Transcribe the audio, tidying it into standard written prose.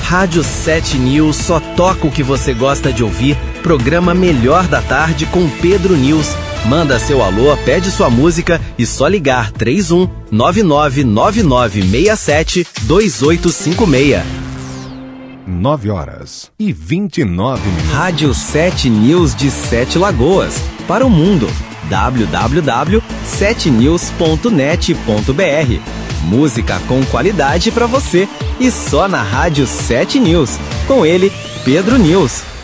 Rádio 7 News só toca o que você gosta de ouvir. Programa Melhor da Tarde com Pedro News. Manda seu alô, pede sua música e só ligar 31 999967 2856. 9h29. Rádio 7 News de 7 Lagoas. Para o mundo. www.7news.net.br. Música com qualidade para você. E só na Rádio 7 News. Com ele, Pedro News.